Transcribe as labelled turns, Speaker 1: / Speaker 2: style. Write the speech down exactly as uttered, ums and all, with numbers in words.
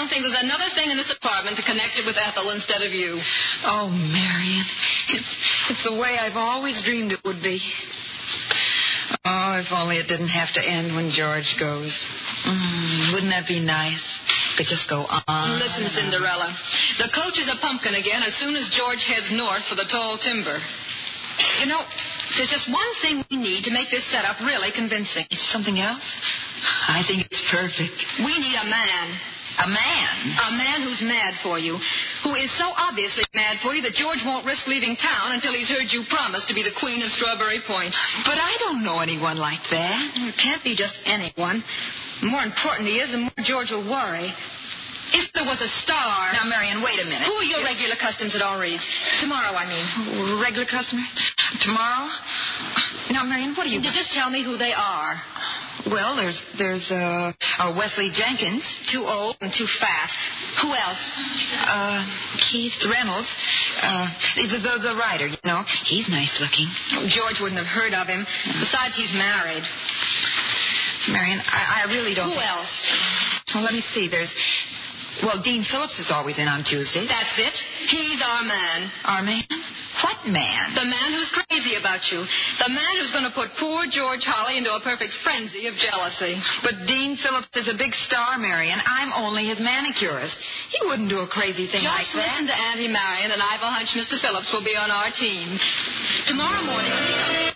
Speaker 1: don't think there's another thing in this apartment to connect it with Ethel instead of you.
Speaker 2: Oh, Marion, it's it's the way I've always dreamed it would be. Oh, if only it didn't have to end when George goes. Mm, wouldn't that be nice? Could just go on.
Speaker 1: Listen, Cinderella. The coach is a pumpkin again as soon as George heads north for the tall timber. You know, there's just one thing we need to make this setup really convincing.
Speaker 2: Something else? I think it's perfect.
Speaker 1: We need a man.
Speaker 2: A man?
Speaker 1: A man who's mad for you. Who is so obviously mad for you that George won't risk leaving town until he's heard you promise to be the queen of Strawberry Point.
Speaker 2: But I don't know anyone like that.
Speaker 1: It can't be just anyone. The more important he is, the more George will worry. If there was a star...
Speaker 2: Now, Marion, wait a minute.
Speaker 1: Who are your you... regular customers at Henri's? Tomorrow, I mean.
Speaker 2: Oh, regular customers? Tomorrow? Now, Marion, what are you...
Speaker 1: You just tell me who they are.
Speaker 2: Well, there's there's uh, uh Wesley Jenkins.
Speaker 1: Too old and too fat. Who else?
Speaker 2: Uh, Keith Reynolds. Uh, the, the, the writer, you know. He's nice looking.
Speaker 1: Oh, George wouldn't have heard of him. Besides, he's married.
Speaker 2: Marion, I, I really don't...
Speaker 1: Who else?
Speaker 2: Well, let me see. There's... Well, Dean Phillips is always in on Tuesdays.
Speaker 1: That's it. He's our man.
Speaker 2: Our man? What man?
Speaker 1: The man who's crazy about you. The man who's going to put poor George Holly into a perfect frenzy of jealousy.
Speaker 2: But Dean Phillips is a big star, Marion. I'm only his manicurist. He wouldn't do a crazy thing
Speaker 1: Just
Speaker 2: like that.
Speaker 1: Just listen to Auntie Marion, and I've a hunch Mister Phillips will be on our team. Tomorrow morning...